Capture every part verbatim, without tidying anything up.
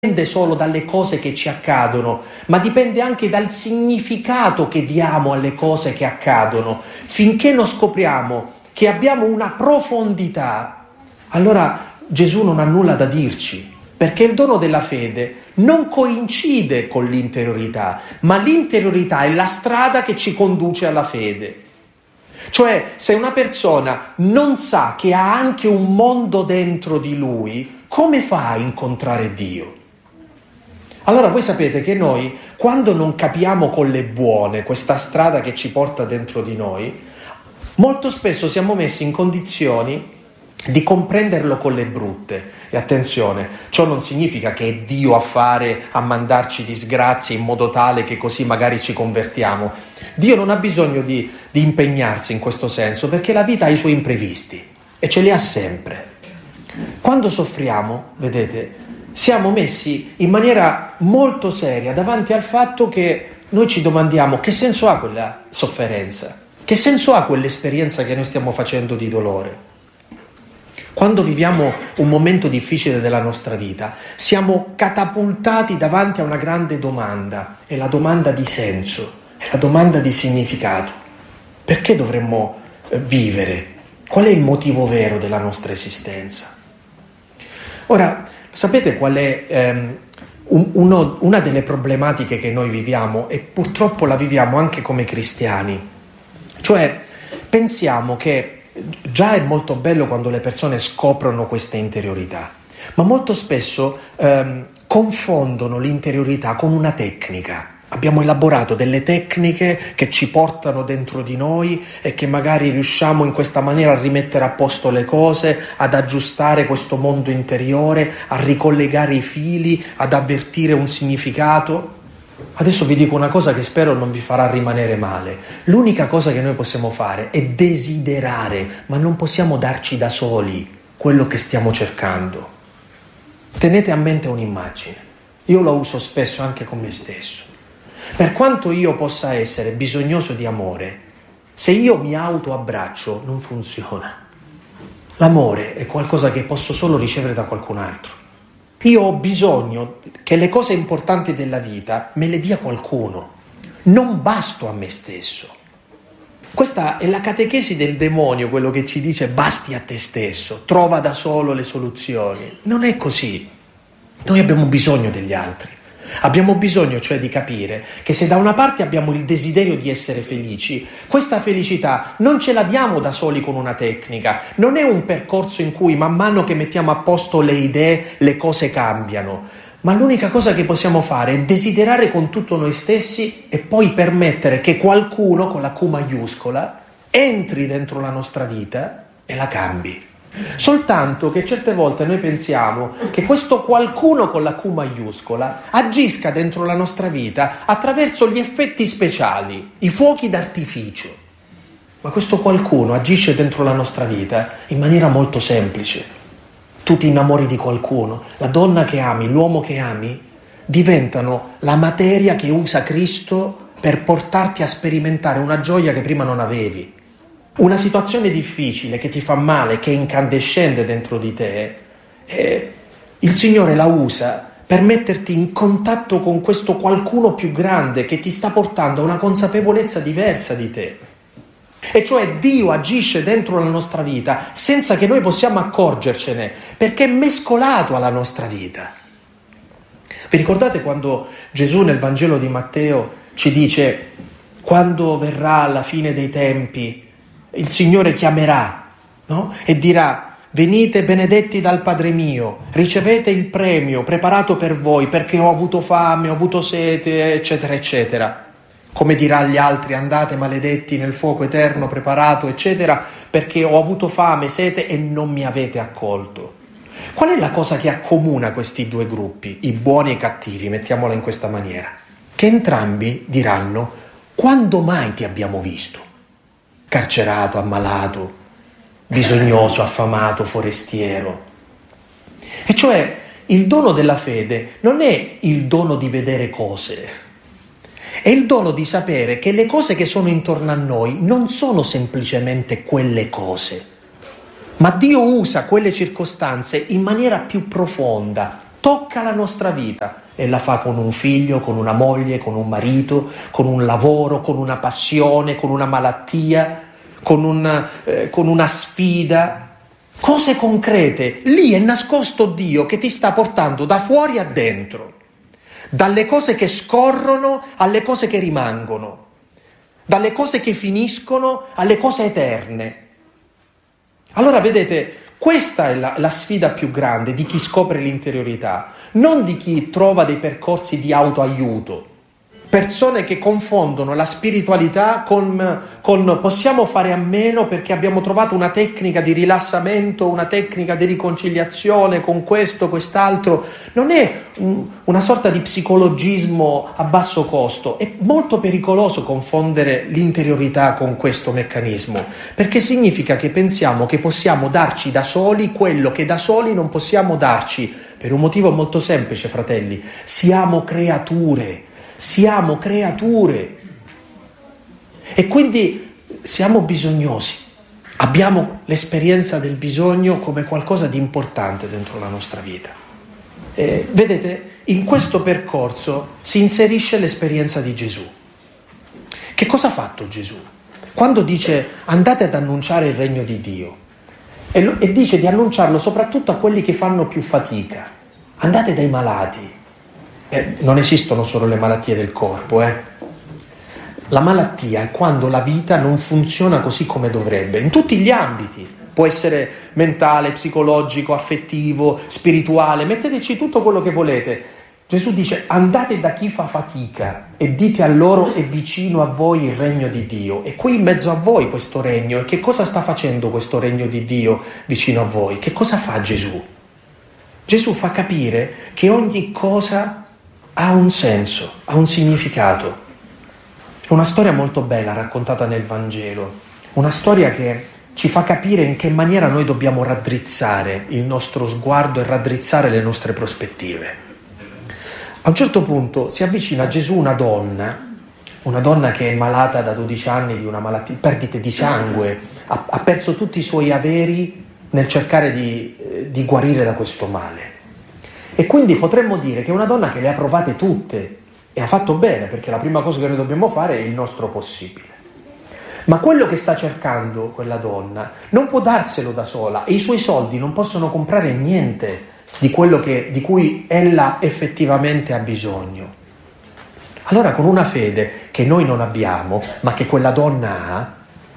dipende solo dalle cose che ci accadono, ma dipende anche dal significato che diamo alle cose che accadono. Finché non scopriamo che abbiamo una profondità, allora Gesù non ha nulla da dirci, perché il dono della fede non coincide con l'interiorità, ma l'interiorità è la strada che ci conduce alla fede. Cioè, se una persona non sa che ha anche un mondo dentro di lui, come fa a incontrare Dio? Allora voi sapete che noi, quando non capiamo con le buone questa strada che ci porta dentro di noi, molto spesso siamo messi in condizioni di comprenderlo con le brutte. E attenzione, ciò non significa che è Dio a fare, a mandarci disgrazie in modo tale che così magari ci convertiamo. Dio non ha bisogno di, di impegnarsi in questo senso, perché la vita ha i suoi imprevisti e ce li ha sempre. Quando soffriamo, vedete, siamo messi in maniera molto seria davanti al fatto che noi ci domandiamo che senso ha quella sofferenza, che senso ha quell'esperienza che noi stiamo facendo di dolore. Quando viviamo un momento difficile della nostra vita, siamo catapultati davanti a una grande domanda, è la domanda di senso, è la domanda di significato. Perché dovremmo vivere? Qual è il motivo vero della nostra esistenza? Ora, sapete qual è ehm, un, uno, una delle problematiche che noi viviamo, e purtroppo la viviamo anche come cristiani? Cioè, pensiamo che già è molto bello quando le persone scoprono questa interiorità, ma molto spesso ehm, confondono l'interiorità con una tecnica. Abbiamo elaborato delle tecniche che ci portano dentro di noi e che magari riusciamo in questa maniera a rimettere a posto le cose, ad aggiustare questo mondo interiore, a ricollegare i fili, ad avvertire un significato. Adesso vi dico una cosa che spero non vi farà rimanere male. L'unica cosa che noi possiamo fare è desiderare, ma non possiamo darci da soli quello che stiamo cercando. Tenete a mente un'immagine. Io la uso spesso anche con me stesso. Per quanto io possa essere bisognoso di amore, se io mi autoabbraccio non funziona. L'amore è qualcosa che posso solo ricevere da qualcun altro. Io ho bisogno che le cose importanti della vita me le dia qualcuno. Non basto a me stesso. Questa è la catechesi del demonio, quello che ci dice basti a te stesso, trova da solo le soluzioni. Non è così. Noi abbiamo bisogno degli altri. Abbiamo bisogno cioè di capire che se da una parte abbiamo il desiderio di essere felici, questa felicità non ce la diamo da soli con una tecnica, non è un percorso in cui man mano che mettiamo a posto le idee le cose cambiano, ma l'unica cosa che possiamo fare è desiderare con tutto noi stessi e poi permettere che qualcuno con la Q maiuscola entri dentro la nostra vita e la cambi. Soltanto che certe volte noi pensiamo che questo qualcuno con la Q maiuscola agisca dentro la nostra vita attraverso gli effetti speciali, i fuochi d'artificio. Ma questo qualcuno agisce dentro la nostra vita in maniera molto semplice. Tu ti innamori di qualcuno, la donna che ami, l'uomo che ami, diventano la materia che usa Cristo per portarti a sperimentare una gioia che prima non avevi. Una situazione difficile che ti fa male, che incandescente dentro di te, eh, il Signore la usa per metterti in contatto con questo qualcuno più grande che ti sta portando a una consapevolezza diversa di te. E cioè Dio agisce dentro la nostra vita senza che noi possiamo accorgercene, perché è mescolato alla nostra vita. Vi ricordate quando Gesù nel Vangelo di Matteo ci dice: quando verrà la fine dei tempi, il Signore chiamerà, no? E dirà: venite benedetti dal Padre mio, ricevete il premio preparato per voi, perché ho avuto fame, ho avuto sete, eccetera, eccetera. Come dirà agli altri: andate maledetti nel fuoco eterno preparato, eccetera, perché ho avuto fame, sete e non mi avete accolto. Qual è la cosa che accomuna questi due gruppi, i buoni e i cattivi, mettiamola in questa maniera? Che entrambi diranno: quando mai ti abbiamo visto? Carcerato, ammalato, bisognoso, affamato, forestiero. E cioè il dono della fede non è il dono di vedere cose, è il dono di sapere che le cose che sono intorno a noi non sono semplicemente quelle cose, ma Dio usa quelle circostanze in maniera più profonda tocca la nostra vita e la fa con un figlio, con una moglie, con un marito, con un lavoro, con una passione, con una malattia, con una, eh, con una sfida. Cose concrete. Lì è nascosto Dio che ti sta portando da fuori a dentro, dalle cose che scorrono alle cose che rimangono, dalle cose che finiscono alle cose eterne. Allora vedete, questa è la, la sfida più grande di chi scopre l'interiorità, non di chi trova dei percorsi di autoaiuto. Persone che confondono la spiritualità con, con possiamo fare a meno perché abbiamo trovato una tecnica di rilassamento, una tecnica di riconciliazione con questo, quest'altro. Non è un, una sorta di psicologismo a basso costo. È molto pericoloso confondere l'interiorità con questo meccanismo, perché significa che pensiamo che possiamo darci da soli quello che da soli non possiamo darci, per un motivo molto semplice, fratelli: siamo creature. Siamo creature e quindi siamo bisognosi, abbiamo l'esperienza del bisogno come qualcosa di importante dentro la nostra vita. E, vedete, in questo percorso si inserisce l'esperienza di Gesù. Che cosa ha fatto Gesù? Quando dice andate ad annunciare il regno di Dio e, lo, e dice di annunciarlo soprattutto a quelli che fanno più fatica, andate dai malati. Eh, non esistono solo le malattie del corpo, eh. La malattia è quando la vita non funziona così come dovrebbe, in tutti gli ambiti. Può essere mentale, psicologico, affettivo, spirituale, metteteci tutto quello che volete. Gesù dice andate da chi fa fatica e dite a loro è vicino a voi il regno di Dio. E qui in mezzo a voi questo regno. E che cosa sta facendo questo regno di Dio vicino a voi? Che cosa fa Gesù? Gesù fa capire che ogni cosa ha un senso, ha un significato. È una storia molto bella raccontata nel Vangelo, una storia che ci fa capire in che maniera noi dobbiamo raddrizzare il nostro sguardo e raddrizzare le nostre prospettive. A un certo punto si avvicina a Gesù una donna, una donna che è malata da dodici anni di una malattia, perdite di sangue, ha, ha perso tutti i suoi averi nel cercare di, eh, di guarire da questo male. E quindi potremmo dire che è una donna che le ha provate tutte e ha fatto bene, perché la prima cosa che noi dobbiamo fare è il nostro possibile. Ma quello che sta cercando quella donna non può darselo da sola e i suoi soldi non possono comprare niente di quello che, di cui ella effettivamente ha bisogno. Allora, con una fede che noi non abbiamo, ma che quella donna ha,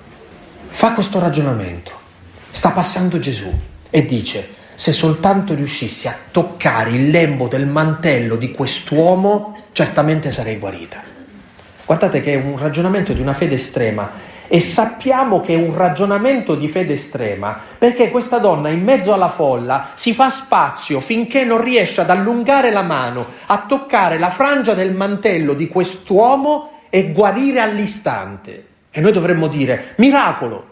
fa questo ragionamento. Sta passando Gesù e dice: se soltanto riuscissi a toccare il lembo del mantello di quest'uomo, certamente sarei guarita. Guardate che è un ragionamento di una fede estrema, e sappiamo che è un ragionamento di fede estrema perché questa donna in mezzo alla folla si fa spazio finché non riesce ad allungare la mano, a toccare la frangia del mantello di quest'uomo e guarire all'istante. E noi dovremmo dire: miracolo!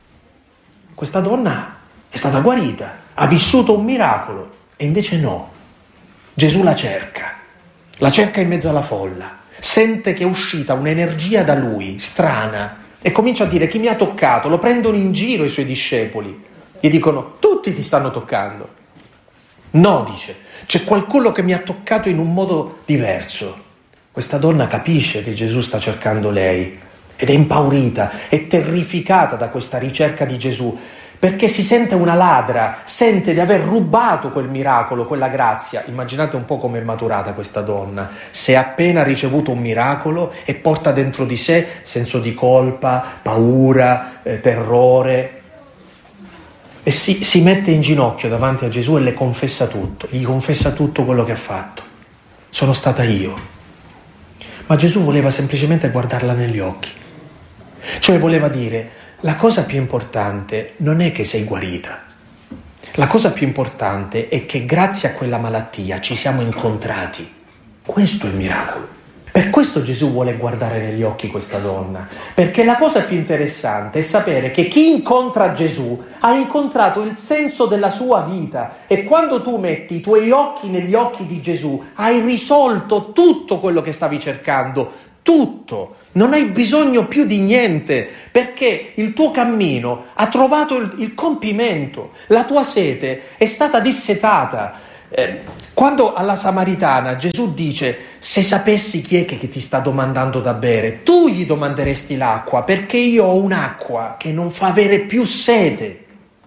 Questa donna è stata guarita, ha vissuto un miracolo. E invece no, Gesù la cerca, la cerca in mezzo alla folla, sente che è uscita un'energia da lui, strana, e comincia a dire: chi mi ha toccato? Lo prendono in giro i suoi discepoli, gli dicono: tutti ti stanno toccando. No, dice, c'è qualcuno che mi ha toccato in un modo diverso. Questa donna capisce che Gesù sta cercando lei ed è impaurita, è terrificata da questa ricerca di Gesù, perché si sente una ladra, sente di aver rubato quel miracolo, quella grazia. Immaginate un po' come è maturata questa donna, se ha appena ricevuto un miracolo e porta dentro di sé senso di colpa, paura, eh, terrore, e si, si mette in ginocchio davanti a Gesù e le confessa tutto, gli confessa tutto quello che ha fatto. Sono stata io. Ma Gesù voleva semplicemente guardarla negli occhi, cioè voleva dire: la cosa più importante non è che sei guarita, la cosa più importante è che grazie a quella malattia ci siamo incontrati. Questo è il miracolo. Per questo Gesù vuole guardare negli occhi questa donna, perché la cosa più interessante è sapere che chi incontra Gesù ha incontrato il senso della sua vita, e quando tu metti i tuoi occhi negli occhi di Gesù hai risolto tutto quello che stavi cercando, tutto. Non hai bisogno più di niente, perché il tuo cammino ha trovato il, il compimento, la tua sete è stata dissetata. Eh, quando alla Samaritana Gesù dice: se sapessi chi è che, che ti sta domandando da bere, tu gli domanderesti l'acqua, perché io ho un'acqua che non fa avere più sete,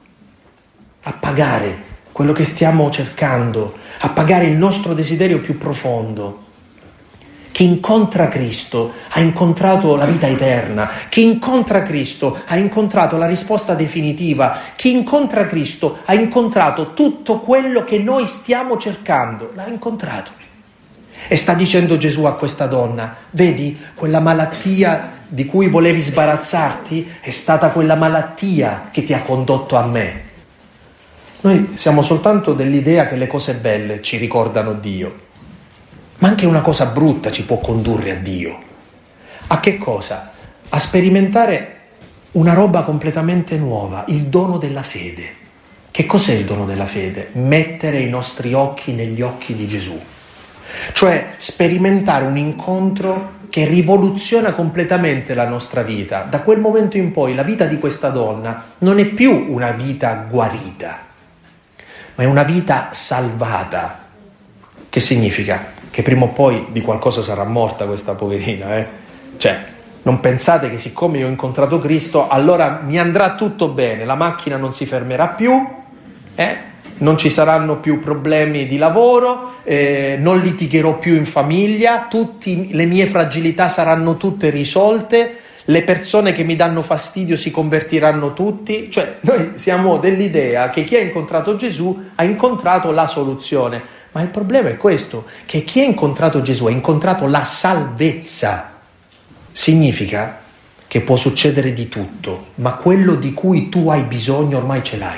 a pagare quello che stiamo cercando, a pagare il nostro desiderio più profondo. Chi incontra Cristo ha incontrato la vita eterna, chi incontra Cristo ha incontrato la risposta definitiva, chi incontra Cristo ha incontrato tutto quello che noi stiamo cercando, l'ha incontrato. E sta dicendo Gesù a questa donna: vedi, quella malattia di cui volevi sbarazzarti è stata quella malattia che ti ha condotto a me. Noi siamo soltanto dell'idea che le cose belle ci ricordano Dio. Ma anche una cosa brutta ci può condurre a Dio. A che cosa? A sperimentare una roba completamente nuova, il dono della fede. Che cos'è il dono della fede? Mettere i nostri occhi negli occhi di Gesù. Cioè sperimentare un incontro che rivoluziona completamente la nostra vita. Da quel momento in poi la vita di questa donna non è più una vita guarita, ma è una vita salvata. Che significa? Che prima o poi di qualcosa sarà morta questa poverina, eh? Cioè, non pensate che siccome io ho incontrato Cristo, allora mi andrà tutto bene, la macchina non si fermerà più, eh? Non ci saranno più problemi di lavoro, eh, non litigherò più in famiglia, tutte le mie fragilità saranno tutte risolte, le persone che mi danno fastidio si convertiranno tutti. Cioè, noi siamo dell'idea che chi ha incontrato Gesù ha incontrato la soluzione. Ma il problema è questo, che chi ha incontrato Gesù ha incontrato la salvezza. Significa che può succedere di tutto, ma quello di cui tu hai bisogno ormai ce l'hai.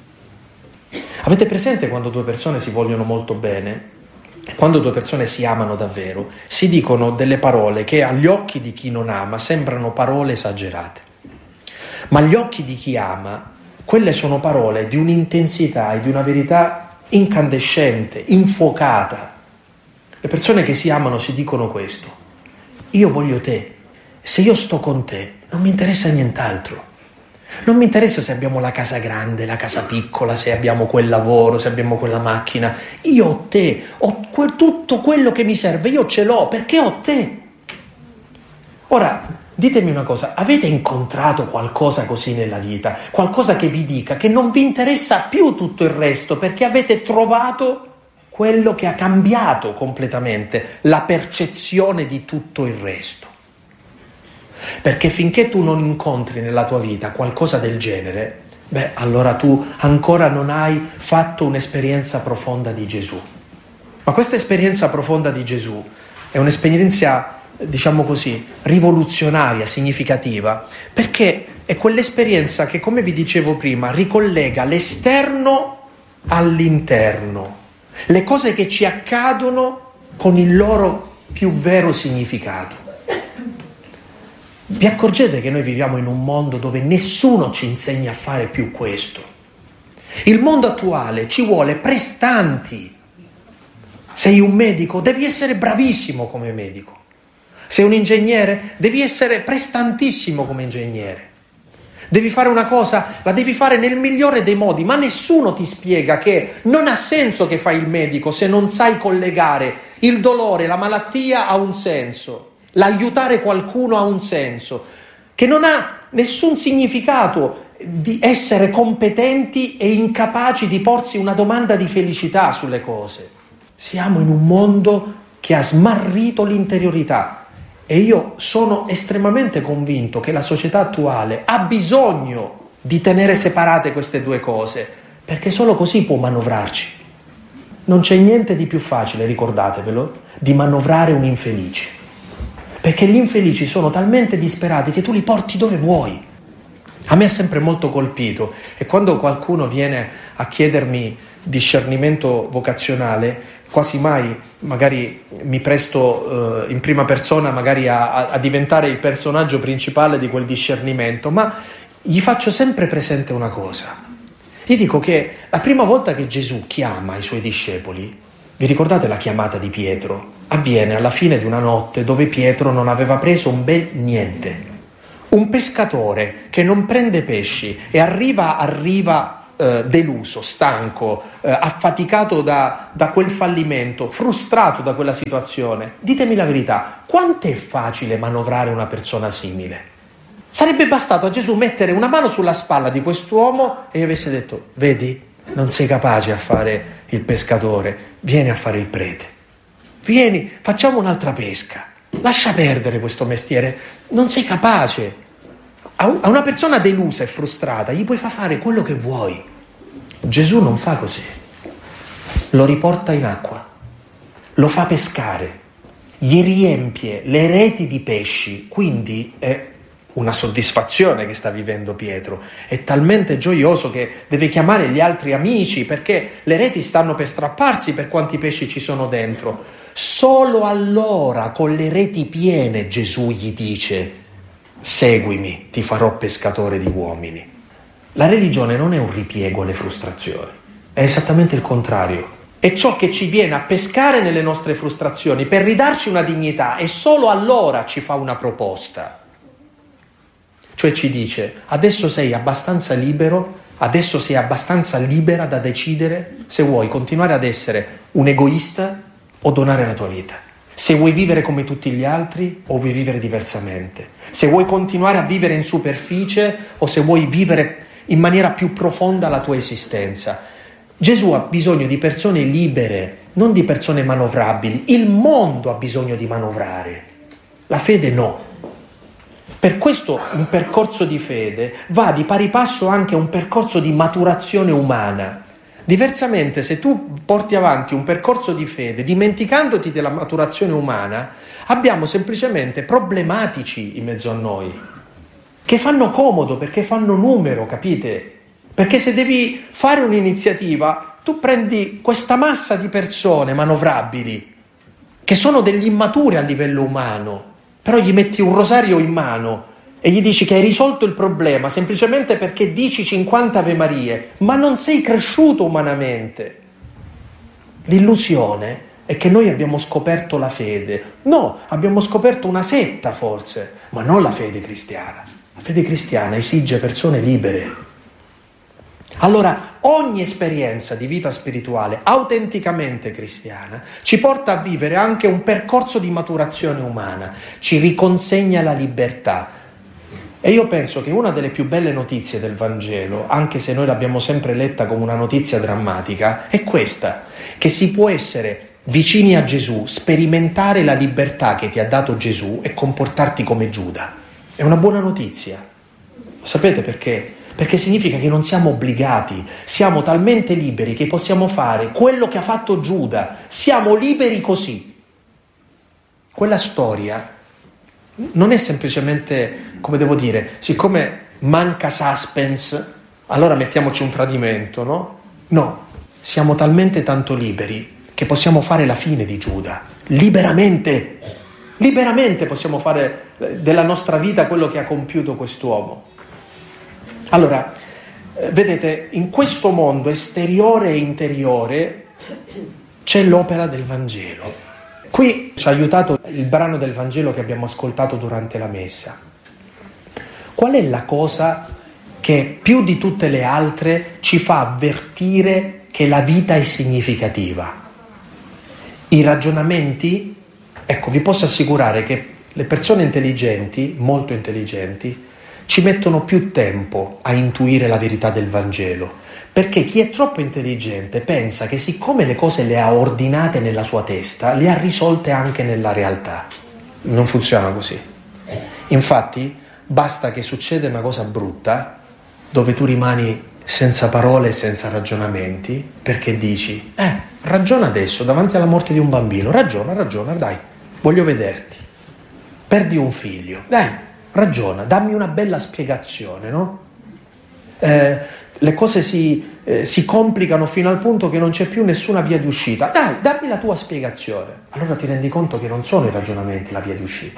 Avete presente quando due persone si vogliono molto bene? Quando due persone si amano davvero, si dicono delle parole che agli occhi di chi non ama sembrano parole esagerate. Ma agli occhi di chi ama, quelle sono parole di un'intensità e di una verità incandescente, infuocata. Le persone che si amano si dicono questo: io voglio te, se io sto con te non mi interessa nient'altro, non mi interessa se abbiamo la casa grande, la casa piccola, se abbiamo quel lavoro, se abbiamo quella macchina, io ho te, ho que- tutto quello che mi serve, io ce l'ho perché ho te. Ora ditemi una cosa, avete incontrato qualcosa così nella vita? Qualcosa che vi dica che non vi interessa più tutto il resto perché avete trovato quello che ha cambiato completamente la percezione di tutto il resto. Perché finché tu non incontri nella tua vita qualcosa del genere, beh, allora tu ancora non hai fatto un'esperienza profonda di Gesù. Ma questa esperienza profonda di Gesù è un'esperienza, diciamo così, rivoluzionaria, significativa, perché è quell'esperienza che, come vi dicevo prima, ricollega l'esterno all'interno, le cose che ci accadono con il loro più vero significato. Vi accorgete che noi viviamo in un mondo dove nessuno ci insegna a fare più questo? Il mondo attuale ci vuole prestanti. Sei un medico, devi essere bravissimo come medico. Sei un ingegnere, devi essere prestantissimo come ingegnere. Devi fare una cosa, la devi fare nel migliore dei modi, ma nessuno ti spiega che non ha senso che fai il medico se non sai collegare il dolore, la malattia a un senso, l'aiutare qualcuno ha un senso, che non ha nessun significato di essere competenti e incapaci di porsi una domanda di felicità sulle cose. Siamo in un mondo che ha smarrito l'interiorità. E io sono estremamente convinto che la società attuale ha bisogno di tenere separate queste due cose, perché solo così può manovrarci. Non c'è niente di più facile, ricordatevelo, di manovrare un infelice. Perché gli infelici sono talmente disperati che tu li porti dove vuoi. A me ha sempre molto colpito, e quando qualcuno viene a chiedermi discernimento vocazionale, quasi mai magari mi presto eh, in prima persona magari a, a, a diventare il personaggio principale di quel discernimento, ma gli faccio sempre presente una cosa. Gli dico che la prima volta che Gesù chiama i suoi discepoli, vi ricordate la chiamata di Pietro? Avviene alla fine di una notte dove Pietro non aveva preso un bel niente. Un pescatore che non prende pesci e arriva, arriva eh, deluso, stanco, eh, affaticato da, da quel fallimento, frustrato da quella situazione, ditemi la verità, quanto è facile manovrare una persona simile? Sarebbe bastato a Gesù mettere una mano sulla spalla di quest'uomo e gli avesse detto: vedi, non sei capace a fare il pescatore, vieni a fare il prete. Vieni, facciamo un'altra pesca. Lascia perdere questo mestiere, non sei capace. A una persona delusa e frustrata gli puoi far fare quello che vuoi. Gesù non fa così. Lo riporta in acqua, lo fa pescare, gli riempie le reti di pesci, quindi è una soddisfazione che sta vivendo Pietro, è talmente gioioso che deve chiamare gli altri amici perché le reti stanno per strapparsi per quanti pesci ci sono dentro. Solo allora, con le reti piene, Gesù gli dice: seguimi, ti farò pescatore di uomini. La religione non è un ripiego alle frustrazioni, è esattamente il contrario. È ciò che ci viene a pescare nelle nostre frustrazioni per ridarci una dignità, e solo allora ci fa una proposta. Cioè ci dice: adesso sei abbastanza libero, adesso sei abbastanza libera da decidere se vuoi continuare ad essere un egoista o donare la tua vita. Se vuoi vivere come tutti gli altri o vuoi vivere diversamente. Se vuoi continuare a vivere in superficie o se vuoi vivere in maniera più profonda la tua esistenza. Gesù ha bisogno di persone libere, non di persone manovrabili. Il mondo ha bisogno di manovrare, la fede no. Per questo un percorso di fede va di pari passo anche a un percorso di maturazione umana. Diversamente, se tu porti avanti un percorso di fede dimenticandoti della maturazione umana, abbiamo semplicemente problematici in mezzo a noi, che fanno comodo perché fanno numero, capite? Perché se devi fare un'iniziativa, tu prendi questa massa di persone manovrabili, che sono degli immaturi a livello umano, però gli metti un rosario in mano e gli dici che hai risolto il problema semplicemente perché dici cinquanta Ave Marie, ma non sei cresciuto umanamente. L'illusione è che noi abbiamo scoperto la fede. No, abbiamo scoperto una setta forse, ma non la fede cristiana. La fede cristiana esige persone libere. Allora, ogni esperienza di vita spirituale autenticamente cristiana ci porta a vivere anche un percorso di maturazione umana, ci riconsegna la libertà. E io penso che una delle più belle notizie del Vangelo, anche se noi l'abbiamo sempre letta come una notizia drammatica, è questa, che si può essere vicini a Gesù, sperimentare la libertà che ti ha dato Gesù e comportarti come Giuda. È una buona notizia. Lo sapete perché? Perché significa che non siamo obbligati, siamo talmente liberi che possiamo fare quello che ha fatto Giuda, siamo liberi così. Quella storia non è semplicemente, come devo dire, siccome manca suspense, allora mettiamoci un tradimento, no? No, siamo talmente tanto liberi che possiamo fare la fine di Giuda, liberamente, liberamente possiamo fare della nostra vita quello che ha compiuto quest'uomo. Allora, vedete, in questo mondo esteriore e interiore c'è l'opera del Vangelo. Qui ci ha aiutato il brano del Vangelo che abbiamo ascoltato durante la messa. Qual è la cosa che più di tutte le altre ci fa avvertire che la vita è significativa? I ragionamenti? Ecco, vi posso assicurare che le persone intelligenti, molto intelligenti, ci mettono più tempo a intuire la verità del Vangelo, perché chi è troppo intelligente pensa che siccome le cose le ha ordinate nella sua testa, le ha risolte anche nella realtà. Non funziona così. Infatti, basta che succeda una cosa brutta, dove tu rimani senza parole e senza ragionamenti, perché dici, eh, ragiona adesso, davanti alla morte di un bambino, ragiona, ragiona, dai, voglio vederti. Perdi un figlio, dai, ragiona, dammi una bella spiegazione, no? Eh, le cose si, eh, si complicano fino al punto che non c'è più nessuna via di uscita. Dai, dammi la tua spiegazione. Allora ti rendi conto che non sono i ragionamenti la via di uscita.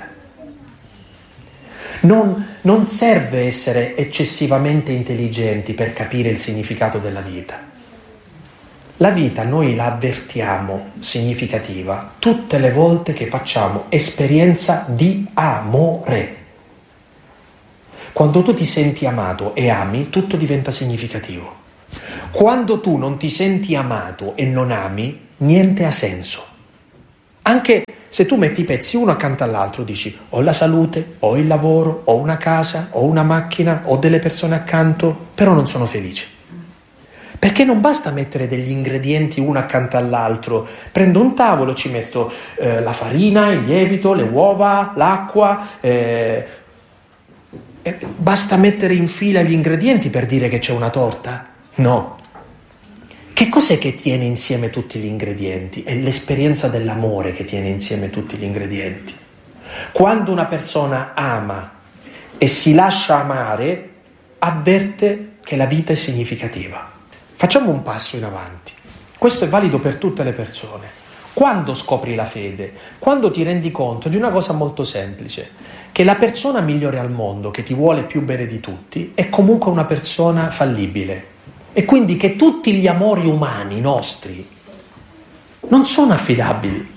Non, non serve essere eccessivamente intelligenti per capire il significato della vita. La vita noi la avvertiamo significativa tutte le volte che facciamo esperienza di amore. Quando tu ti senti amato e ami, tutto diventa significativo. Quando tu non ti senti amato e non ami, niente ha senso. Anche se tu metti i pezzi uno accanto all'altro, dici ho la salute, ho il lavoro, ho una casa, ho una macchina, ho delle persone accanto, però non sono felice. Perché non basta mettere degli ingredienti uno accanto all'altro. Prendo un tavolo, ci metto eh, la farina, il lievito, le uova, l'acqua. Eh, eh, basta mettere in fila gli ingredienti per dire che c'è una torta? No. Che cos'è che tiene insieme tutti gli ingredienti? È l'esperienza dell'amore che tiene insieme tutti gli ingredienti. Quando una persona ama e si lascia amare, avverte che la vita è significativa. Facciamo un passo in avanti. Questo è valido per tutte le persone. Quando scopri la fede? Quando ti rendi conto di una cosa molto semplice, che la persona migliore al mondo, che ti vuole più bene di tutti, è comunque una persona fallibile. E quindi che tutti gli amori umani nostri non sono affidabili.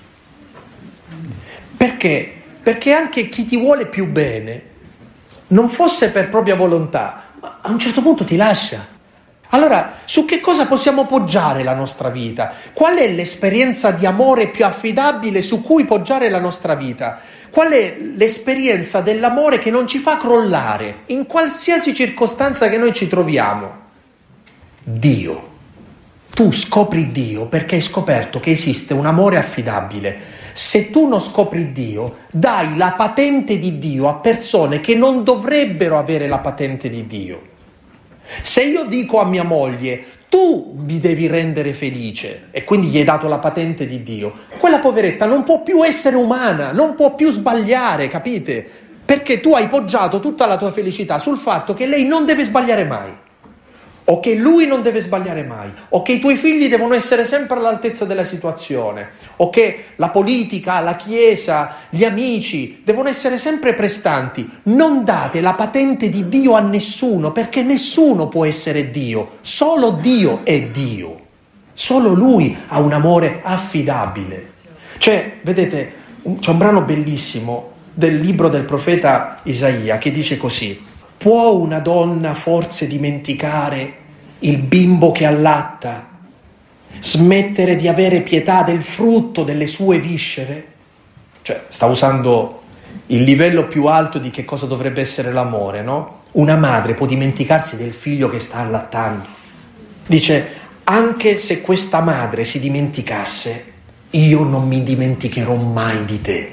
Perché? Perché anche chi ti vuole più bene, non fosse per propria volontà, a un certo punto ti lascia. Allora, su che cosa possiamo poggiare la nostra vita? Qual è l'esperienza di amore più affidabile su cui poggiare la nostra vita? Qual è l'esperienza dell'amore che non ci fa crollare in qualsiasi circostanza che noi ci troviamo? Dio. Tu scopri Dio perché hai scoperto che esiste un amore affidabile. Se tu non scopri Dio, dai la patente di Dio a persone che non dovrebbero avere la patente di Dio. Se io dico a mia moglie, tu mi devi rendere felice, e quindi gli hai dato la patente di Dio, quella poveretta non può più essere umana, non può più sbagliare, capite? Perché tu hai poggiato tutta la tua felicità sul fatto che lei non deve sbagliare mai, o che lui non deve sbagliare mai, o che i tuoi figli devono essere sempre all'altezza della situazione, o che la politica, la chiesa, gli amici devono essere sempre prestanti. Non date la patente di Dio a nessuno, perché nessuno può essere Dio, solo Dio è Dio, solo Lui ha un amore affidabile. Cioè, vedete, c'è un brano bellissimo del libro del profeta Isaia che dice così: può una donna forse dimenticare il bimbo che allatta, smettere di avere pietà del frutto delle sue viscere? Cioè, sta usando il livello più alto di che cosa dovrebbe essere l'amore, no? Una madre può dimenticarsi del figlio che sta allattando. Dice, anche se questa madre si dimenticasse, io non mi dimenticherò mai di te.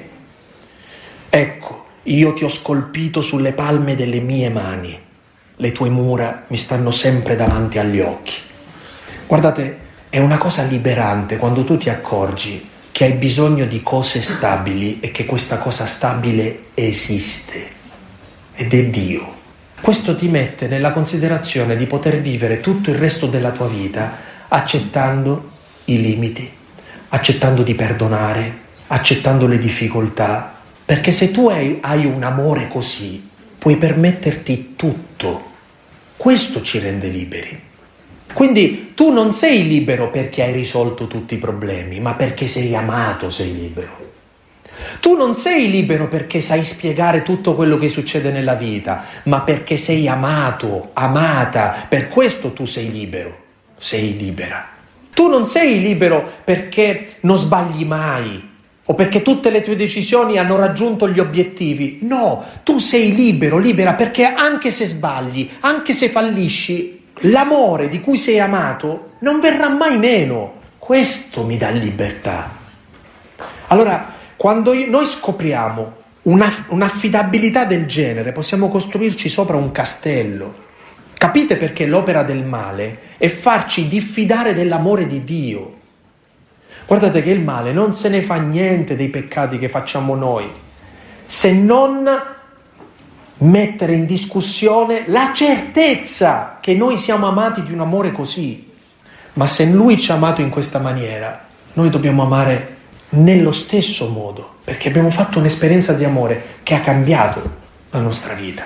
Ecco, io ti ho scolpito sulle palme delle mie mani, le tue mura mi stanno sempre davanti agli occhi. Guardate, è una cosa liberante quando tu ti accorgi che hai bisogno di cose stabili e che questa cosa stabile esiste, ed è Dio. Questo ti mette nella considerazione di poter vivere tutto il resto della tua vita accettando i limiti, accettando di perdonare, accettando le difficoltà. Perché se tu hai, hai un amore così, puoi permetterti tutto. Questo ci rende liberi. Quindi tu non sei libero perché hai risolto tutti i problemi, ma perché sei amato sei libero. Tu non sei libero perché sai spiegare tutto quello che succede nella vita, ma perché sei amato, amata. Per questo tu sei libero, sei libera. Tu non sei libero perché non sbagli mai, o perché tutte le tue decisioni hanno raggiunto gli obiettivi. No, tu sei libero, libera, perché anche se sbagli, anche se fallisci, l'amore di cui sei amato non verrà mai meno. Questo mi dà libertà. Allora, quando io, noi scopriamo una, un'affidabilità del genere, possiamo costruirci sopra un castello. Capite perché l'opera del male è farci diffidare dell'amore di Dio. Guardate che il male non se ne fa niente dei peccati che facciamo noi, se non mettere in discussione la certezza che noi siamo amati di un amore così. Ma se Lui ci ha amato in questa maniera, noi dobbiamo amare nello stesso modo, perché abbiamo fatto un'esperienza di amore che ha cambiato la nostra vita,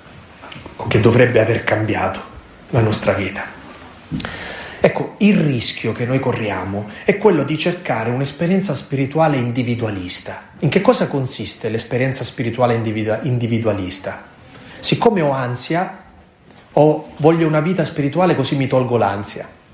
o che dovrebbe aver cambiato la nostra vita. Ecco, il rischio che noi corriamo è quello di cercare un'esperienza spirituale individualista. In che cosa consiste l'esperienza spirituale individu- individualista? Siccome ho ansia, o voglio una vita spirituale così mi tolgo l'ansia.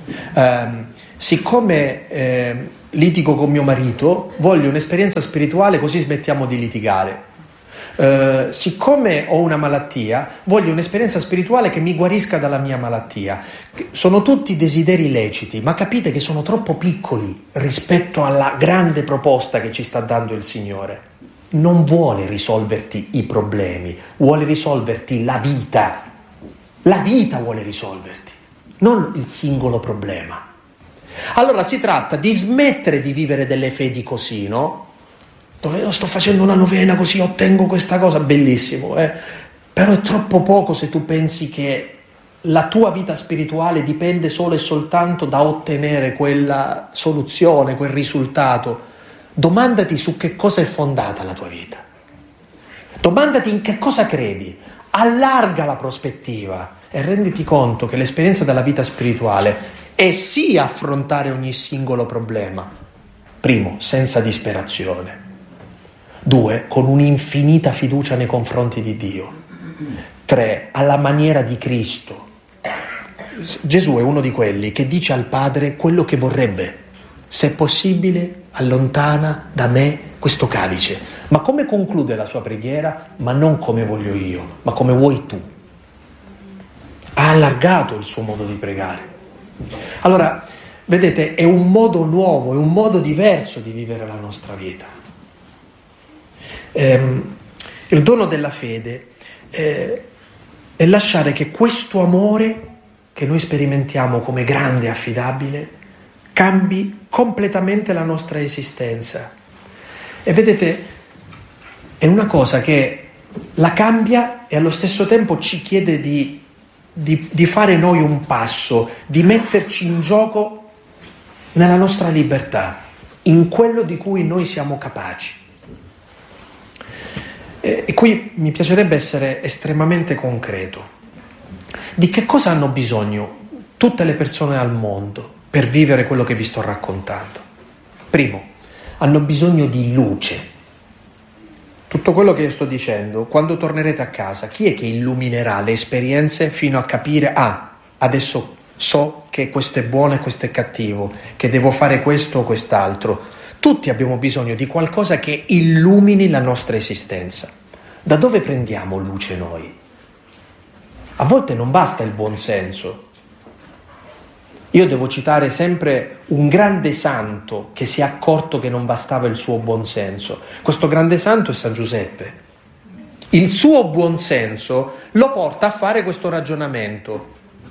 Um, siccome eh, litigo con mio marito, voglio un'esperienza spirituale così smettiamo di litigare. Uh, siccome ho una malattia, voglio un'esperienza spirituale che mi guarisca dalla mia malattia. Sono tutti desideri leciti, ma capite che sono troppo piccoli rispetto alla grande proposta che ci sta dando il Signore. Non vuole risolverti i problemi, vuole risolverti la vita. La vita vuole risolverti, non il singolo problema. Allora si tratta di smettere di vivere delle fedi così, no? Dove sto facendo una novena così ottengo questa cosa, bellissimo, eh? Però è troppo poco se tu pensi che la tua vita spirituale dipende solo e soltanto da ottenere quella soluzione, quel risultato. Domandati su che cosa è fondata la tua vita. Domandati in che cosa credi. Allarga la prospettiva e renditi conto che l'esperienza della vita spirituale è sì affrontare ogni singolo problema. Primo, senza disperazione. Due, con un'infinita fiducia nei confronti di Dio. Tre, alla maniera di Cristo. Gesù è uno di quelli che dice al Padre quello che vorrebbe. Se è possibile, allontana da me questo calice. Ma come conclude la sua preghiera? Ma non come voglio io, ma come vuoi tu. Ha allargato il suo modo di pregare. Allora, vedete, è un modo nuovo, è un modo diverso di vivere la nostra vita. Eh, il dono della fede eh, è lasciare che questo amore che noi sperimentiamo come grande e affidabile cambi completamente la nostra esistenza. E vedete, è una cosa che la cambia e allo stesso tempo ci chiede di, di, di fare noi un passo, di metterci in gioco nella nostra libertà, in quello di cui noi siamo capaci. E qui mi piacerebbe essere estremamente concreto. Di che cosa hanno bisogno tutte le persone al mondo per vivere quello che vi sto raccontando? Primo, hanno bisogno di luce. Tutto quello che io sto dicendo, quando tornerete a casa, chi è che illuminerà le esperienze fino a capire, ah, adesso so che questo è buono e questo è cattivo, che devo fare questo o quest'altro. Tutti abbiamo bisogno di qualcosa che illumini la nostra esistenza. Da dove prendiamo luce noi? A volte non basta il buon senso. Io devo citare sempre un grande santo che si è accorto che non bastava il suo buon senso. Questo grande santo è San Giuseppe. Il suo buon senso lo porta a fare questo ragionamento.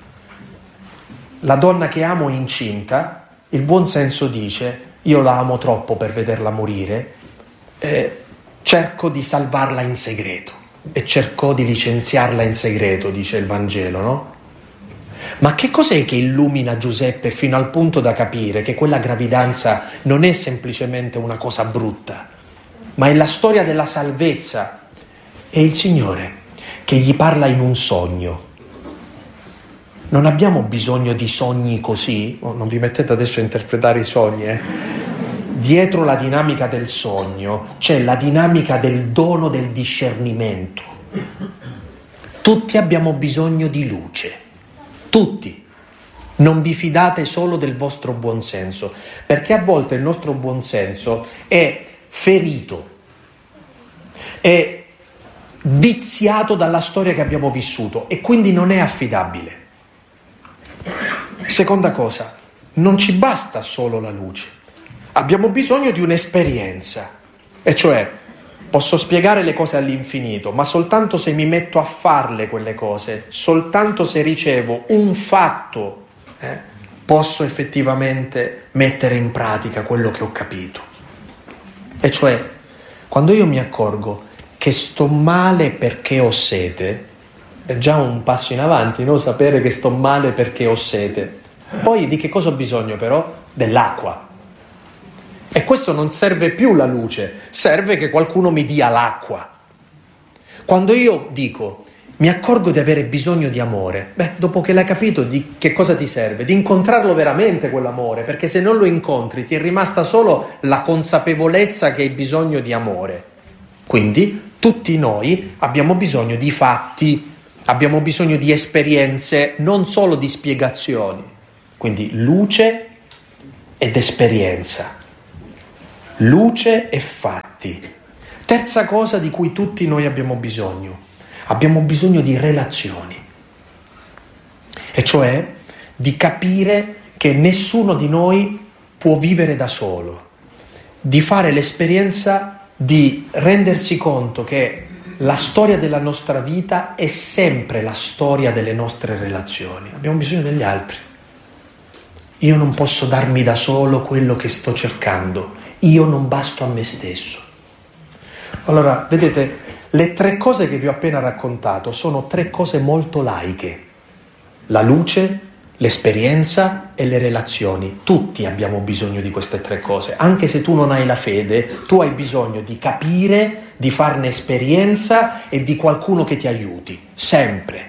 La donna che amo è incinta, il buon senso dice: io la amo troppo per vederla morire, eh, cerco di salvarla in segreto e cercò di licenziarla in segreto, dice il Vangelo, no? Ma che cos'è che illumina Giuseppe fino al punto da capire che quella gravidanza non è semplicemente una cosa brutta, ma è la storia della salvezza? È il Signore che gli parla in un sogno. Non abbiamo bisogno di sogni così, oh, non vi mettete adesso a interpretare i sogni, eh? Dietro la dinamica del sogno c'è la dinamica del dono del discernimento. Tutti abbiamo bisogno di luce, tutti. Non vi fidate solo del vostro buonsenso, perché a volte il nostro buonsenso è ferito, è viziato dalla storia che abbiamo vissuto e quindi non è affidabile. Seconda cosa, non ci basta solo la luce, abbiamo bisogno di un'esperienza, e cioè posso spiegare le cose all'infinito, ma soltanto se mi metto a farle quelle cose, soltanto se ricevo un fatto, eh, posso effettivamente mettere in pratica quello che ho capito. E cioè, quando io mi accorgo che sto male perché ho sete, è già un passo in avanti, no? Sapere che sto male perché ho sete. Poi di che cosa ho bisogno però? Dell'acqua. E questo non serve più la luce, serve che qualcuno mi dia l'acqua. Quando io dico, mi accorgo di avere bisogno di amore, beh, dopo che l'hai capito, di che cosa ti serve? Di incontrarlo veramente quell'amore, perché se non lo incontri ti è rimasta solo la consapevolezza che hai bisogno di amore. Quindi tutti noi abbiamo bisogno di fatti, abbiamo bisogno di esperienze, non solo di spiegazioni. Quindi luce ed esperienza, luce e fatti. Terza cosa di cui tutti noi abbiamo bisogno, abbiamo bisogno di relazioni, e cioè di capire che nessuno di noi può vivere da solo, di fare l'esperienza di rendersi conto che la storia della nostra vita è sempre la storia delle nostre relazioni. Abbiamo bisogno degli altri. Io non posso darmi da solo quello che sto cercando, io non basto a me stesso. Allora, vedete, le tre cose che vi ho appena raccontato sono tre cose molto laiche: la luce, l'esperienza e le relazioni. Tutti abbiamo bisogno di queste tre cose. Anche se tu non hai la fede, tu hai bisogno di capire, di farne esperienza e di qualcuno che ti aiuti, sempre.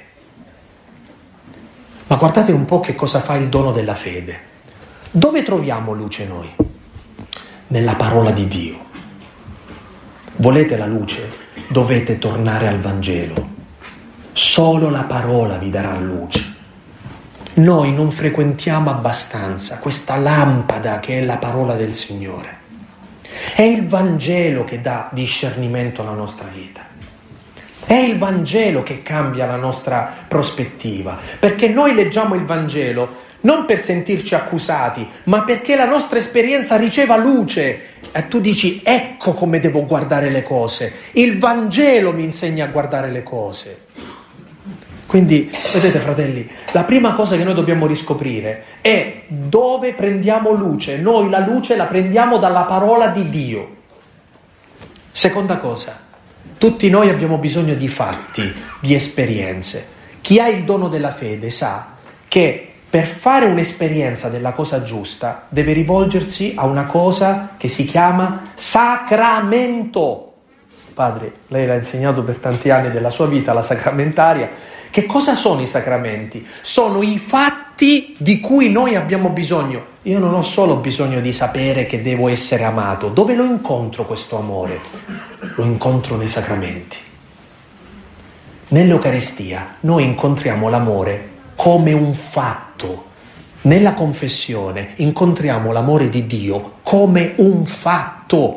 Ma guardate un po' che cosa fa il dono della fede. Dove troviamo luce noi? Nella parola di Dio. Volete la luce? Dovete tornare al Vangelo. Solo la parola vi darà luce. Noi non frequentiamo abbastanza questa lampada che è la parola del Signore. È il Vangelo che dà discernimento alla nostra vita. È il Vangelo che cambia la nostra prospettiva, perché noi leggiamo il Vangelo non per sentirci accusati, ma perché la nostra esperienza riceva luce e tu dici: ecco come devo guardare le cose, il Vangelo mi insegna a guardare le cose. Quindi, vedete fratelli, la prima cosa che noi dobbiamo riscoprire è dove prendiamo luce. Noi la luce la prendiamo dalla parola di Dio. Seconda cosa, tutti noi abbiamo bisogno di fatti, di esperienze. Chi ha il dono della fede sa che per fare un'esperienza della cosa giusta deve rivolgersi a una cosa che si chiama sacramento. Padre, lei l'ha insegnato per tanti anni della sua vita, la sacramentaria. Che cosa sono i sacramenti? Sono i fatti di cui noi abbiamo bisogno. Io non ho solo bisogno di sapere che devo essere amato. Dove lo incontro questo amore? Lo incontro nei sacramenti. Nell'Eucaristia noi incontriamo l'amore come un fatto. Nella confessione incontriamo l'amore di Dio come un fatto.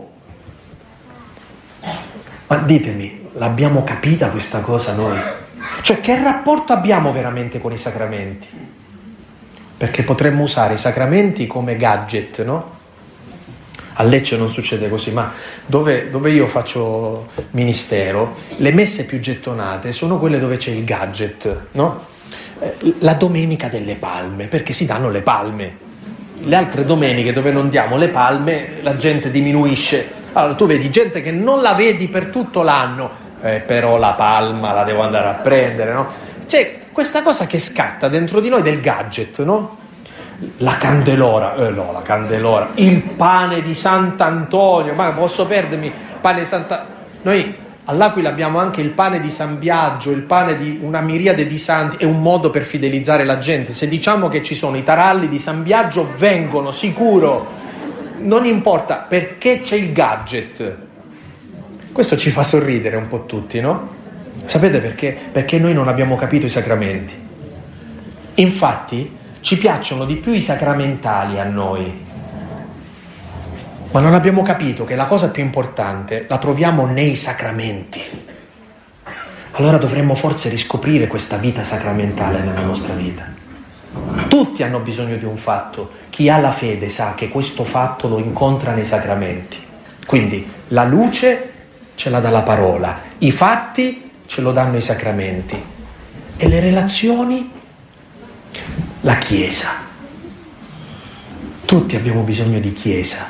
Ma ditemi, l'abbiamo capita questa cosa noi? Cioè, che rapporto abbiamo veramente con i sacramenti? Perché potremmo usare i sacramenti come gadget, no? A Lecce non succede così, ma dove, dove io faccio ministero, le messe più gettonate sono quelle dove c'è il gadget, no? La domenica delle palme, perché si danno le palme. Le altre domeniche dove non diamo le palme, la gente diminuisce. Allora tu vedi gente che non la vedi per tutto l'anno, eh, però la palma la devo andare a prendere, no? C'è questa cosa che scatta dentro di noi del gadget, no? La candelora, eh no, la candelora, il pane di Sant'Antonio, ma posso perdermi pane di Santa... Noi all'Aquila abbiamo anche il pane di San Biagio, il pane di una miriade di santi, è un modo per fidelizzare la gente. Se diciamo che ci sono i taralli di San Biagio, vengono, sicuro, non importa, perché c'è il gadget. Questo ci fa sorridere un po' tutti, no? Sapete perché? Perché noi non abbiamo capito i sacramenti. Infatti ci piacciono di più i sacramentali a noi, ma non abbiamo capito che la cosa più importante la troviamo nei sacramenti. Allora dovremmo forse riscoprire questa vita sacramentale nella nostra vita. Tutti hanno bisogno di un fatto. Chi ha la fede sa che questo fatto lo incontra nei sacramenti. Quindi la luce ce la dà la parola, i fatti ce lo danno i sacramenti e le relazioni la Chiesa. Tutti abbiamo bisogno di Chiesa.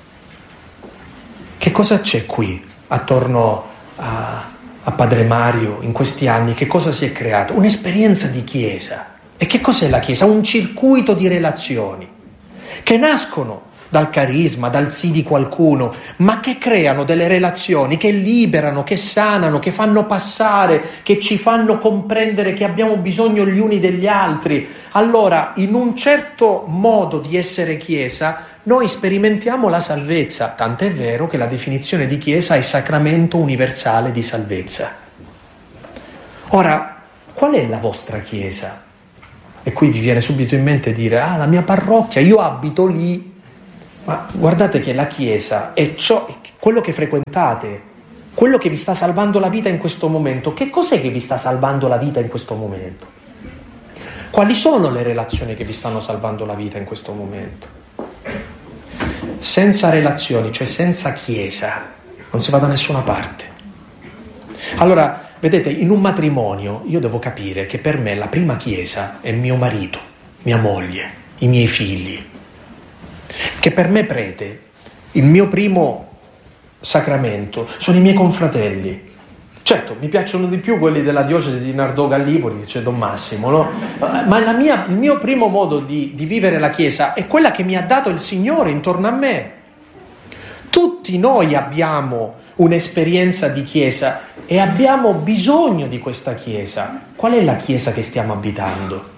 Che cosa c'è qui attorno a, a Padre Mario in questi anni? Che cosa si è creato? Un'esperienza di Chiesa. E che cos'è la Chiesa? Un circuito di relazioni che nascono dal carisma, dal sì di qualcuno, ma che creano delle relazioni che liberano, che sanano, che fanno passare, che ci fanno comprendere che abbiamo bisogno gli uni degli altri. Allora, in un certo modo di essere Chiesa, noi sperimentiamo la salvezza, tant'è vero che la definizione di Chiesa è sacramento universale di salvezza. Ora, qual è la vostra Chiesa? E qui vi viene subito in mente dire, ah, la mia parrocchia, io abito lì. Ma guardate che la Chiesa è ciò, quello che frequentate, quello che vi sta salvando la vita in questo momento. Che cos'è che vi sta salvando la vita in questo momento? Quali sono le relazioni che vi stanno salvando la vita in questo momento? Senza relazioni, cioè senza Chiesa, non si va da nessuna parte. Allora, vedete, in un matrimonio io devo capire che per me la prima Chiesa è mio marito, mia moglie, i miei figli. Che per me prete, il mio primo sacramento, sono i miei confratelli. Certo, mi piacciono di più quelli della diocesi di Nardò Gallipoli, che c'è Don Massimo, no? Ma la mia, il mio primo modo di, di vivere la Chiesa è quella che mi ha dato il Signore intorno a me. Tutti noi abbiamo un'esperienza di Chiesa e abbiamo bisogno di questa Chiesa. Qual è la Chiesa che stiamo abitando?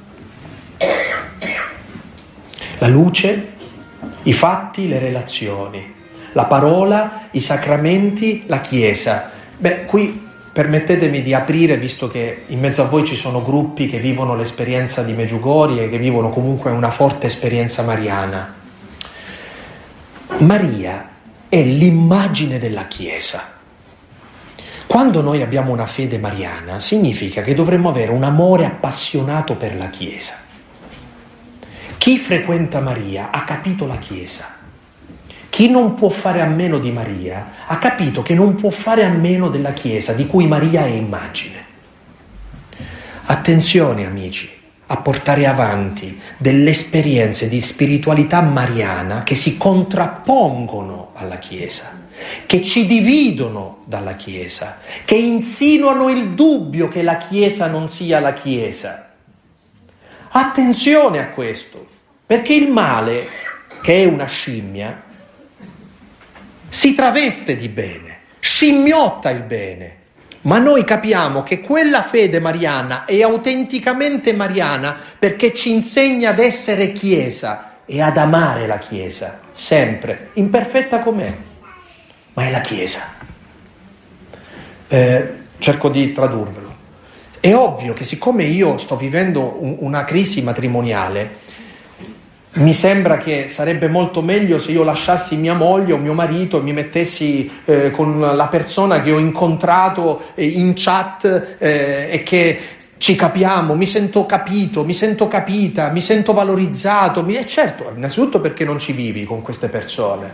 La luce, i fatti, le relazioni, la parola, i sacramenti, la Chiesa. Beh, qui permettetemi di aprire, visto che in mezzo a voi ci sono gruppi che vivono l'esperienza di Medjugorje e che vivono comunque una forte esperienza mariana. Maria è l'immagine della Chiesa. Quando noi abbiamo una fede mariana, significa che dovremmo avere un amore appassionato per la Chiesa. Chi frequenta Maria ha capito la Chiesa. Chi non può fare a meno di Maria ha capito che non può fare a meno della Chiesa, di cui Maria è immagine. Attenzione, amici, a portare avanti delle esperienze di spiritualità mariana che si contrappongono alla Chiesa, che ci dividono dalla Chiesa, che insinuano il dubbio che la Chiesa non sia la Chiesa. Attenzione a questo, perché il male, che è una scimmia, si traveste di bene, scimmiotta il bene, ma noi capiamo che quella fede mariana è autenticamente mariana perché ci insegna ad essere Chiesa e ad amare la Chiesa, sempre, imperfetta com'è, ma è la Chiesa. Eh, cerco di tradurvelo. È ovvio che siccome io sto vivendo un, una crisi matrimoniale, mi sembra che sarebbe molto meglio se io lasciassi mia moglie o mio marito e mi mettessi eh, con la persona che ho incontrato eh, in chat eh, e che ci capiamo, mi sento capito, mi sento capita, mi sento valorizzato. E certo, innanzitutto perché non ci vivi con queste persone.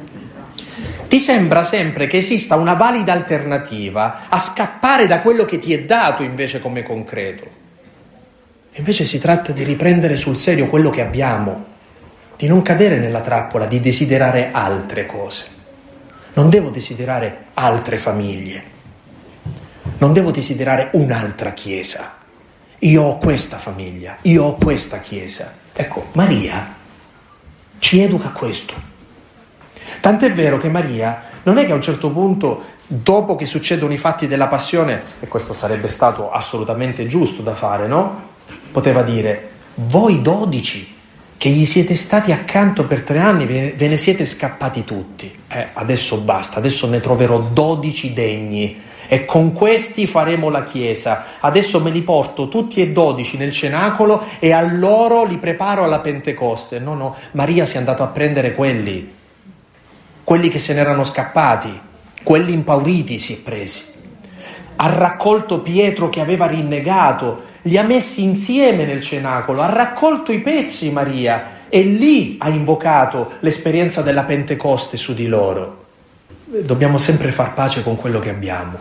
Ti sembra sempre che esista una valida alternativa a scappare da quello che ti è dato invece come concreto. Invece si tratta di riprendere sul serio quello che abbiamo, di non cadere nella trappola di desiderare altre cose. Non devo desiderare altre famiglie, non devo desiderare un'altra chiesa. Io ho questa famiglia, io ho questa chiesa. Ecco, Maria ci educa a questo. Tant'è vero che Maria non è che a un certo punto, dopo che succedono i fatti della passione, e questo sarebbe stato assolutamente giusto da fare, no? Poteva dire, voi dodici che gli siete stati accanto per tre anni, ve ne siete scappati tutti. Eh, adesso basta, adesso ne troverò dodici degni e con questi faremo la Chiesa. Adesso me li porto tutti e dodici nel cenacolo e a loro li preparo alla Pentecoste. No, no, Maria si è andata a prendere quelli, quelli che se n'erano scappati, quelli impauriti si è presi. Ha raccolto Pietro che aveva rinnegato, li ha messi insieme nel cenacolo, ha raccolto i pezzi Maria e lì ha invocato l'esperienza della Pentecoste su di loro. Dobbiamo sempre far pace con quello che abbiamo.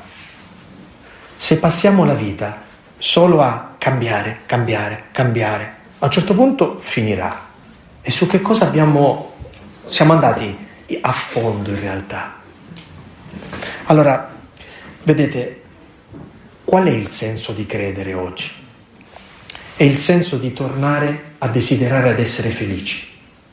Se passiamo la vita solo a cambiare, cambiare, cambiare, a un certo punto finirà. E su che cosa abbiamo, siamo andati a fondo in realtà? Allora, vedete, qual è il senso di credere oggi? È il senso di tornare a desiderare ad essere felici.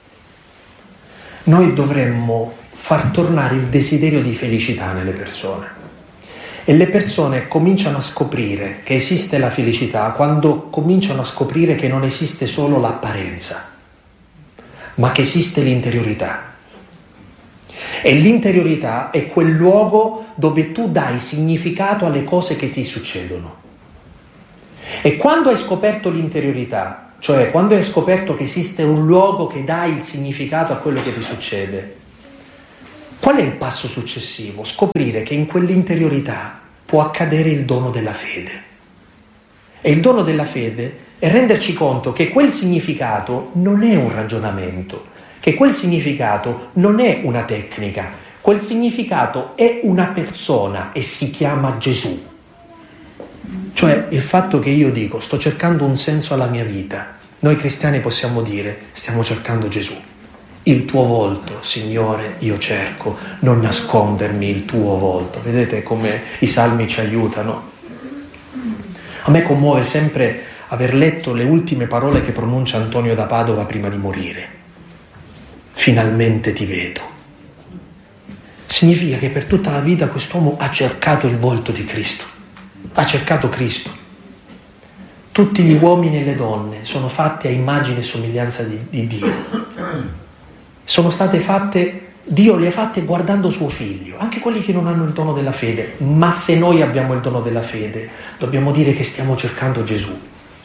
Noi dovremmo far tornare il desiderio di felicità nelle persone. E le persone cominciano a scoprire che esiste la felicità quando cominciano a scoprire che non esiste solo l'apparenza, ma che esiste l'interiorità. E l'interiorità è quel luogo dove tu dai significato alle cose che ti succedono. E quando hai scoperto l'interiorità, Cioè, quando hai scoperto che esiste un luogo che dà il significato a quello che ti succede, qual è il passo successivo? Scoprire che in quell'interiorità può accadere il dono della fede. E il dono della fede è renderci conto che quel significato non è un ragionamento, che quel significato non è una tecnica, quel significato è una persona e si chiama Gesù. Cioè il fatto che io dico sto cercando un senso alla mia vita, noi cristiani possiamo dire stiamo cercando Gesù. Il tuo volto, Signore, io cerco, non nascondermi il tuo volto. Vedete come i salmi ci aiutano? A me commuove sempre aver letto le ultime parole che pronuncia Antonio da Padova prima di morire. Finalmente ti vedo. Significa che per tutta la vita quest'uomo ha cercato il volto di Cristo. Ha cercato Cristo. Tutti gli uomini e le donne sono fatti a immagine e somiglianza di, di Dio. Sono state fatte, Dio le ha fatte guardando suo figlio, anche quelli che non hanno il dono della fede. Ma se noi abbiamo il dono della fede, dobbiamo dire che stiamo cercando Gesù.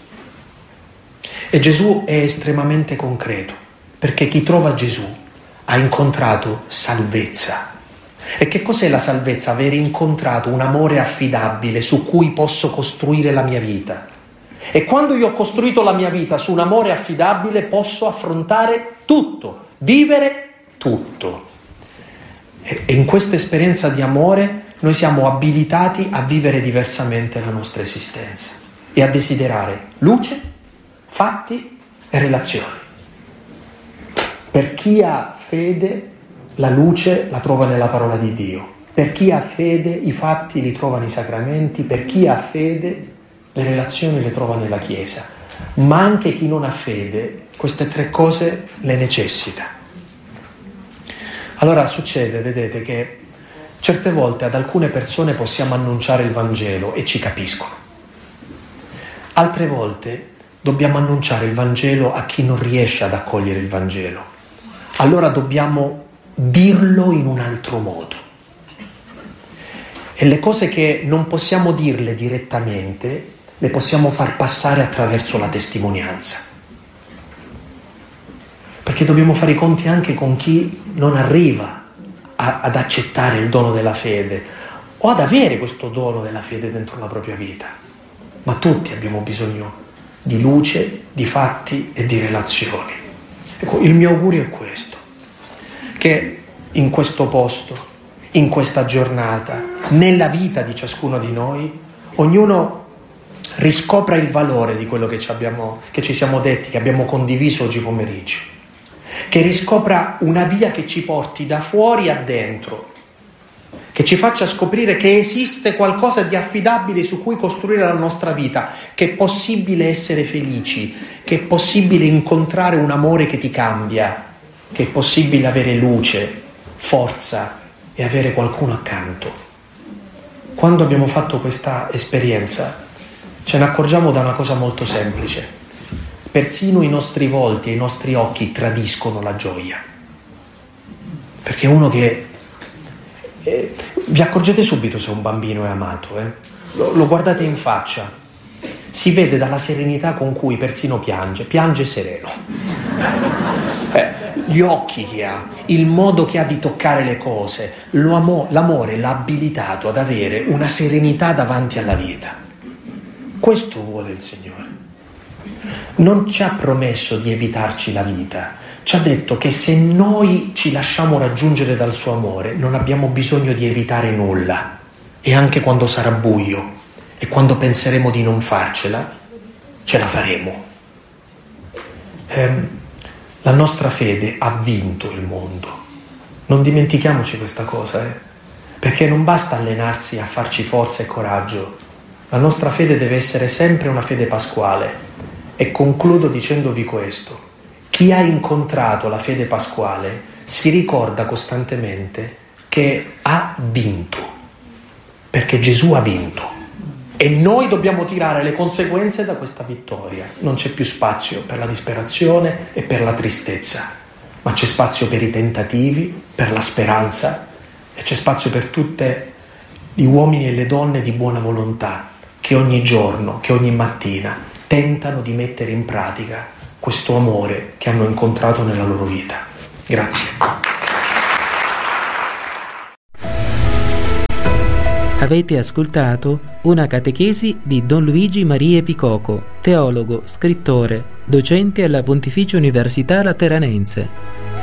E Gesù è estremamente concreto, perché chi trova Gesù ha incontrato salvezza. E che cos'è la salvezza? Avere incontrato un amore affidabile su cui posso costruire la mia vita. E quando io ho costruito la mia vita su un amore affidabile posso affrontare tutto, vivere tutto. E in questa esperienza di amore noi siamo abilitati a vivere diversamente la nostra esistenza e a desiderare luce, fatti e relazioni. Per chi ha fede, la luce la trova nella parola di Dio. Per chi ha fede, i fatti li trova nei sacramenti. Per chi ha fede, le relazioni le trova nella Chiesa. Ma anche chi non ha fede, queste tre cose le necessita. Allora succede, vedete, che certe volte ad alcune persone possiamo annunciare il Vangelo e ci capiscono. Altre volte dobbiamo annunciare il Vangelo a chi non riesce ad accogliere il Vangelo. Allora dobbiamo dirlo in un altro modo. E le cose che non possiamo dirle direttamente le possiamo far passare attraverso la testimonianza. Perché dobbiamo fare i conti anche con chi non arriva a, ad accettare il dono della fede o ad avere questo dono della fede dentro la propria vita. Ma tutti abbiamo bisogno di luce, di fatti e di relazioni. Ecco, il mio augurio è questo, che in questo posto, in questa giornata, nella vita di ciascuno di noi, ognuno riscopra il valore di quello che ci, abbiamo, che ci siamo detti, che abbiamo condiviso oggi pomeriggio, che riscopra una via che ci porti da fuori a dentro, che ci faccia scoprire che esiste qualcosa di affidabile su cui costruire la nostra vita, che è possibile essere felici, che è possibile incontrare un amore che ti cambia, che è possibile avere luce, forza e avere qualcuno accanto. Quando abbiamo fatto questa esperienza ce ne accorgiamo da una cosa molto semplice: persino i nostri volti e i nostri occhi tradiscono la gioia. Perché uno che eh, vi accorgete subito se un bambino è amato, eh? lo, lo guardate in faccia, si vede dalla serenità con cui persino piange, piange sereno. Eh, gli occhi che ha, il modo che ha di toccare le cose, l'amore l'ha abilitato ad avere una serenità davanti alla vita. Questo vuole il Signore. Non ci ha promesso di evitarci la vita, ci ha detto che se noi ci lasciamo raggiungere dal suo amore non abbiamo bisogno di evitare nulla, e anche quando sarà buio e quando penseremo di non farcela, ce la faremo. Eh, la nostra fede ha vinto il mondo. Non dimentichiamoci questa cosa, eh? Perché non basta allenarsi a farci forza e coraggio. La nostra fede deve essere sempre una fede pasquale. E concludo dicendovi questo: chi ha incontrato la fede pasquale si ricorda costantemente che ha vinto, perché Gesù ha vinto. E noi dobbiamo tirare le conseguenze da questa vittoria. Non c'è più spazio per la disperazione e per la tristezza, ma c'è spazio per i tentativi, per la speranza, e c'è spazio per tutti gli uomini e le donne di buona volontà che ogni giorno, che ogni mattina tentano di mettere in pratica questo amore che hanno incontrato nella loro vita. Grazie. Avete ascoltato una catechesi di Don Luigi Maria Picoco, teologo, scrittore, docente alla Pontificia Università Lateranense.